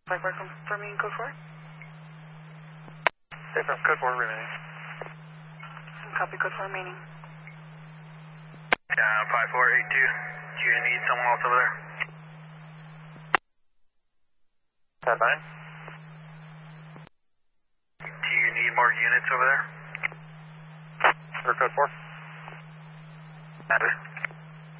Blackbird confirming code 4. Stay from code 4 remaining. Copy code 4 remaining. 5482. Do you need someone else over there? 10-9. Do you need more units over there? For code 4. Copy.